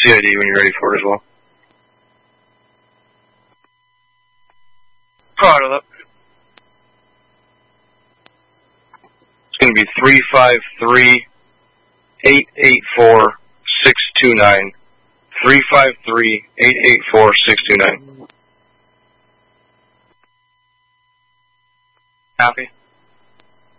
CID when you're ready for it as well. Auto up. It's going to be 353-884-629. 353-884-629. Copy.